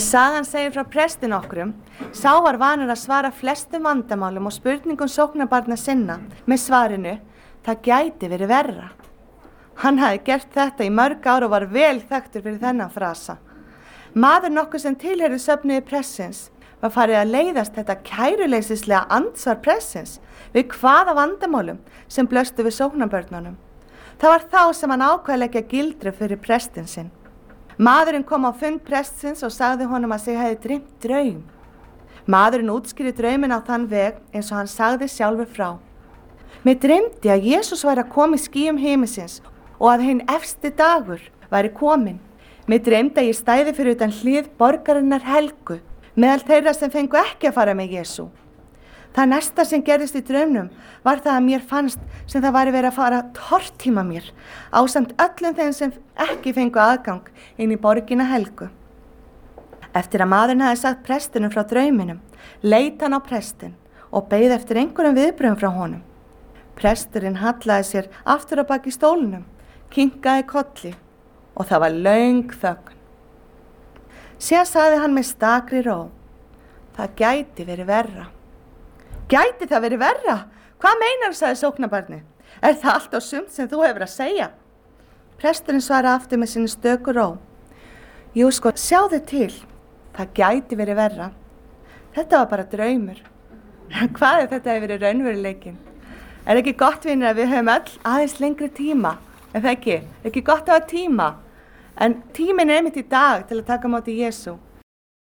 sagan segir frá prestin okkrum, sá var vanur að svara flestum vandamálum og spurningum sóknarbarna sinna með svarinu, það gæti verið verra. Hann hafði gert þetta í mörg ár og var vel þekktur fyrir þennan frasa. Maður nokkuð sem tilheyrði söfnuði pressins var farið að leiðast þetta kæruleysislega andsvar pressins við hvaða vandamálum sem blöstu við sóknarbörnunum. Það var þá sem hann ákvað að leggja gildru fyrir prestin sinn. Maðurinn kom á fund prestsins og sagði honum að sig hefði dreymt draum. Maðurinn útskýrði drauminn á þann veg eins og hann sagði sjálfur frá. Mér dreymdi að Jesús væri að koma í skýjum himinsins og að hinn efsti dagur væri kominn. Mér dreymdi að ég stæði fyrir utan hlið borgarinnar Helgu, meðal þeirra sem fengu ekki að fara með Jesú. Það næsta sem gerðist í draumnum var það að mér fannst sem það væri verið að fara að tortíma mér ásamt öllum þeim sem ekki fengu aðgang inn í borgina Helgu. Eftir að maðurinn hafði sagt prestinum frá drauminum, leit hann á prestin og beið eftir einhverjum viðbrögðum frá honum. Presturinn hallaði sér aftur á baki stólnum, kinkaði kolli og það var löng þögn. Síðan sagði hann með stakri ró, það gæti verið verra. Gæti það verið verra? Hvað meinar, sagði sóknarbarnið? Er það allt á sumt sem þú hefur að segja? Presturinn svaraði aftur með sinni stöku ró. Jú sko, sjáðu til, það gæti verið verra. Þetta var bara draumur. Hvað ef þetta hefur verið raunveruleikinn? Er ekki gott, vinir, að við höfum öll aðeins lengri tíma? Er það ekki? Er ekki gott að hafa tíma? En tíminn er einmitt í dag til að taka á móti Jesú.